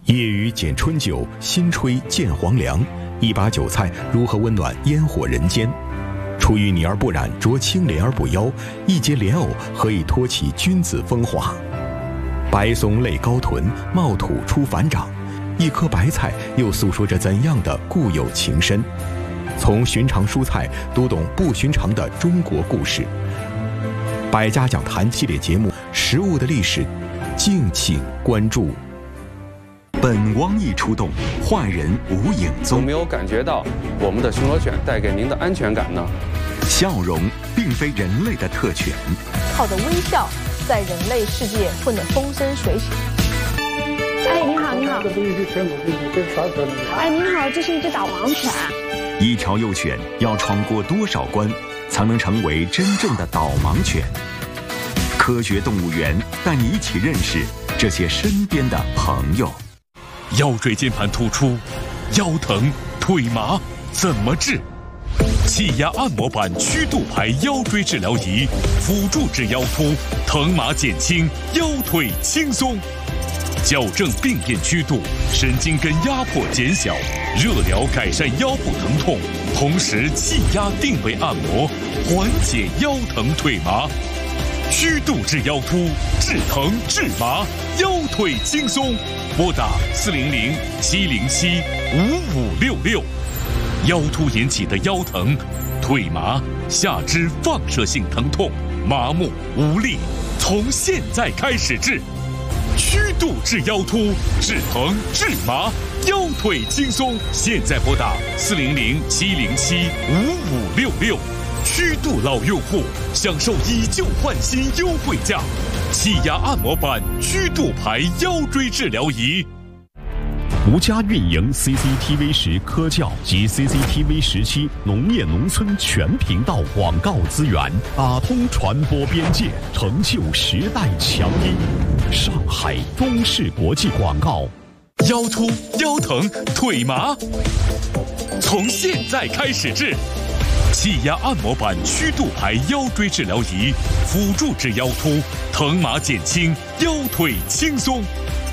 夜雨剪春酒，新炊见黄粱。一把韭菜如何温暖烟火人间？出淤泥而不染，濯清涟而不妖。一节莲藕何以托起君子风华？白松类高臀，茂土出繁长。一颗白菜又诉说着怎样的固有情深？从寻常蔬菜读懂不寻常的中国故事。百家讲坛系列节目《食物的历史》，敬请关注。 本汪一出动，坏人无影踪。 有没有感觉到我们的巡逻犬带给您的安全感呢？ 笑容并非人类的特权， 靠着微笑，在人类世界混得风生水起。 哎，你好，你好。 这东西全部给你，这是啥犬？ 哎，您好，这是一只导盲犬。 一条幼犬要闯过多少关，才能成为真正的导盲犬？科学动物园带你一起认识这些身边的朋友。 腰椎间盘突出、腰疼、腿麻怎么治？气压按摩板曲度排腰椎治疗仪，辅助治腰突，疼麻减轻，腰腿轻松。矫正病变曲度，神经根压迫减小，热疗改善腰部疼痛，同时气压定位按摩，缓解腰疼腿麻。曲度治腰突，治疼治麻，腰腿轻松。拨打400-707-5566。腰突引起的腰疼、腿麻、下肢放射性疼痛、麻木无力，从现在开始治。曲度治腰突，治疼治麻，腰腿轻松。现在拨打400-707-5566。曲度老用户享受以旧换新优惠价，气压按摩板曲度排腰椎治疗仪。 独家运营 CCTV10科教及 CCTV17农业农村全频道广告资源，打通传播边界，成就时代强音。上海中视国际广告。 腰突、腰疼、腿麻，从现在开始治。气压按摩板曲度排腰椎治疗仪，辅助治腰突，疼麻减轻，腰腿轻松。